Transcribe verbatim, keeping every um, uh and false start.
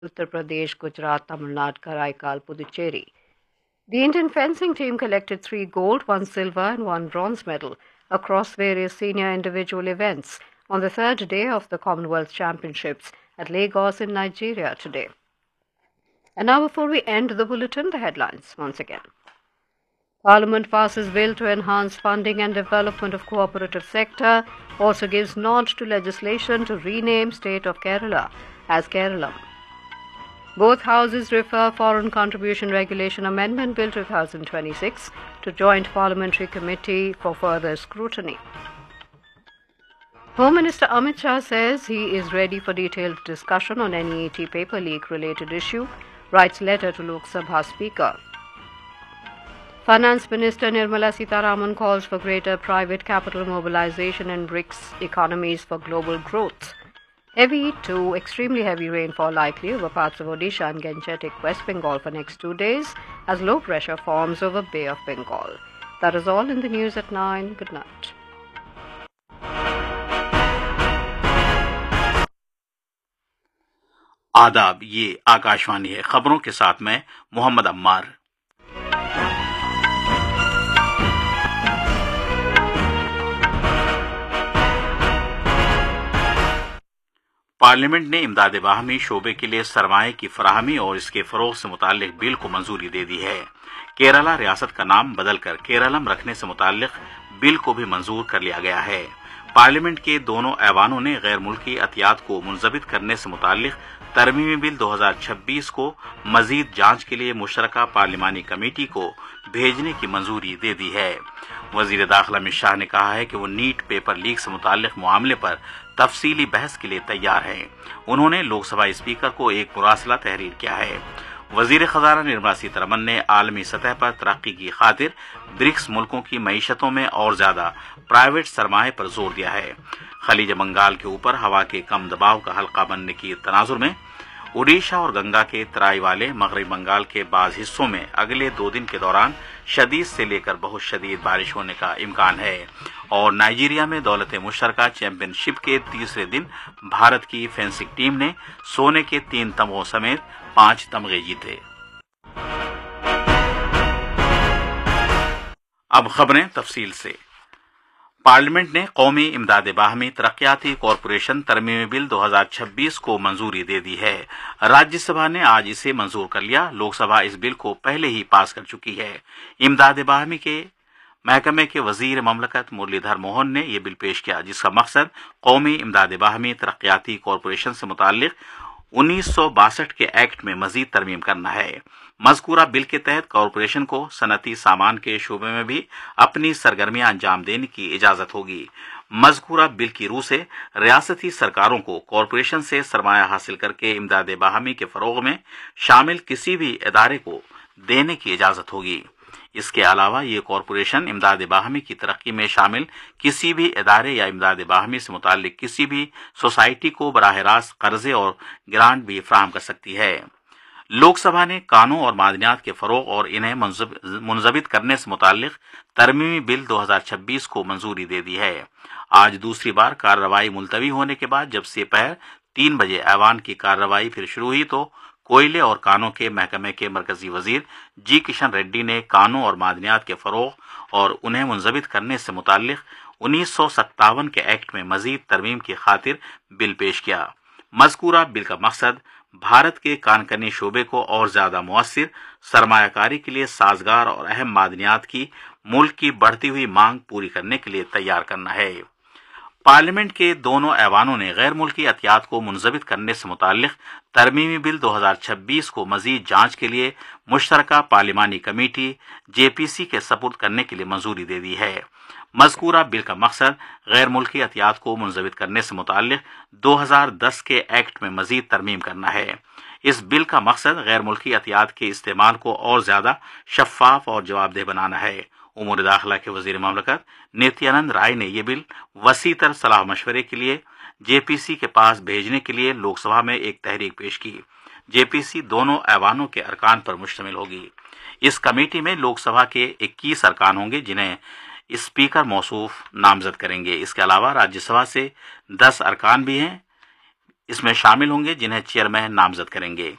Uttar Pradesh, Gujarat, Tamil Nadu, Karaikal, Puducherry. The Indian fencing team collected three gold, one silver, and one bronze medal across various senior individual events on the third day of the Commonwealth Championships at Lagos in Nigeria today. And now, before we end the bulletin, the headlines once again. Parliament passes bill to enhance funding and development of cooperative sector, also gives nod to legislation to rename state of Kerala as Keralam. Both houses refer Foreign Contribution Regulation Amendment Bill twenty twenty-six to Joint Parliamentary Committee for further scrutiny. Home Minister Amit Shah says he is ready for detailed discussion on N E A T paper leak related issue, writes letter to Lok Sabha Speaker. Finance Minister Nirmala Sitharaman calls for greater private capital mobilization in BRICS economies for global growth. Heavy to extremely heavy rainfall likely over parts of Odisha and Gangetic West Bengal for next two days as low pressure forms over Bay of Bengal. That is all in the news at nine. Good night. आदाब, ये आकाशवाणी है। खबरों के साथ मैं Mohammad Ammar. Parliament ने इमदाद बाहमी शोबे के लिए सरमाए की फराहमी और इसके फरोग से मुताल्लिक बिल को मंजूरी दे दी है। केरला रियासत का नाम बदलकर केरलम रखने से मुताल्लिक बिल को भी मंजूर कर लिया गया है। पार्लियामेंट के दोनों ऐवानों ने गैर मुल्की अतियात को मुंजबित करने से मुताल्लिक तरमीमी बिल दो हज़ार छब्बीस को मजीद जांच के लिए मुश्तरका पार्लिमानी कमेटी को भेजने की मंजूरी दे दी है। वजीर दाखिला अमित शाह ने कहा है कि वो नीट पेपर लीक से मुताल्लिक मामले पर तफसीली बहस के लिए तैयार हैं। उन्होंने लोकसभा स्पीकर को एक मुरासला तहरीर किया है। वजीर खजाना निर्मला सीतारमन ने आलमी सतह पर तरक्की की खातिर ब्रिक्स मुल्कों की मईशतों में और ज्यादा प्राइवेट सरमाए पर जोर दिया है। खलीज बंगाल के ऊपर हवा के कम दबाव का हल्का बनने की तनाजुर में ओडिशा और गंगा के तराई वाले मगरबी बंगाल के बाज हिस्सों में अगले दो दिन के दौरान शदीद से लेकर बहुत शदीद बारिश होने का इम्कान है। और नाइजीरिया में दौलत मुश्तरका चैंपियनशिप के तीसरे दिन भारत की फेंसिंग टीम ने सोने के तीन तमगों समेत पांच तमगे जीते। अब खबरें तफसील से। पार्लियामेंट ने कौमी इमदाद बाहमी तरक्याती कॉरपोरेशन तरमीमी बिल दो हज़ार छब्बीस को मंजूरी दे दी है। राज्यसभा ने आज इसे मंजूर कर लिया। लोकसभा इस बिल को पहले ही पास कर चुकी है। इमदाद बाहमी के महकमे के वजीर ममलकत मुरलीधर मोहन ने यह बिल पेश किया, जिसका मकसद कौमी इमदाद बाहमी तरक्याती कॉरपोरेशन से मुताल्लिक उन्नीस सौ बासठ के एक्ट में मजीद तरमीम करना है। मज़कूरा बिल के तहत कॉरपोरेशन को सनती सामान के शोबे में भी अपनी सरगर्मियां अंजाम देने की इजाजत होगी। मज़कूरा बिल की रूह से रियासती सरकारों को कॉरपोरेशन से सरमाया हासिल करके इमदाद बाहमी के फरोग में शामिल किसी भी इदारे को देने की इजाजत होगी। इसके अलावा ये कॉरपोरेशन इमदाद बाहमी की तरक्की में शामिल किसी भी इदारे या इमदाद बाहमी से मुताल्लिक किसी भी सोसाइटी को बराह रास्त कर्जे और ग्रांट भी फराहम कर सकती है। लोकसभा ने कानून और मादनियात के फरोग और इन्हें मुंजबित करने से मुताल्लिक तरमीमी बिल दो हज़ार छब्बीस को मंजूरी दे दी है। आज दूसरी बार कार्रवाई मुलतवी होने के बाद जब से दोपहर तीन बजे ऐवान की कार्रवाई फिर शुरू हुई तो कोयले और कानों के महकमे के मरकजी वजीर जी किशन रेड्डी ने कानून और मादनियात के फरोग और उन्हें मुंजबित करने से मुताल्लिक उन्नीस सौ सत्तावन के एक्ट में मजीद तरमीम की खातिर बिल पेश किया। मज़कूरा बिल का मकसद भारत के कानकनी शोबे को और ज्यादा मुअस्सिर सरमायाकारी के लिए साजगार और अहम मादनियात की मुल्क की बढ़ती हुई मांग पूरी करने के लिए तैयार करना है। पार्लियामेंट के दोनों ऐवानों ने गैर मुल्की अतियात को मुंजबित करने से मुताल्लिक तरमीमी बिल दो हज़ार छब्बीस को मजीद जांच के लिए मुश्तरका पार्लिमानी कमेटी जेपीसी के सपुर्द करने के लिए मंजूरी दे दी है। मज़कूरा बिल का मकसद गैर मुल्की अतियात को मुंजबित करने से मुताल्लिक दो हज़ार दस के एक्ट में मजीद तरमीम करना है। इस बिल का मकसद गैर मुल्की अतियात के इस्तेमाल को और ज्यादा शफाफ और जवाबदेह बनाना है। उमूर दाखिला के वजीर ममलकत नित्यानंद राय ने यह बिल वसी तर सलाह मशवरे के लिए जेपीसी के पास भेजने के लिए लोकसभा में एक तहरीक पेश की। जेपीसी दोनों ऐवानों के अरकान पर मुश्तमिल होगी। इस कमेटी में लोकसभा के इक्कीस अरकान होंगे जिन्हें स्पीकर मौसूफ नामजद करेंगे। इसके अलावा राज्यसभा से दस अरकान भी हैं। اس میں شامل ہوں گے جنہیں چیئرمین نامزد کریں گے۔